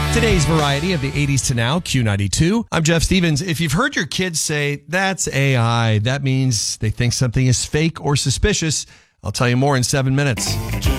Today's variety of the 80s to now, Q92. I'm Jeff Stevens. If you've heard your kids say, that's AI, that means they think something is fake or suspicious. I'll tell you more in 7 minutes.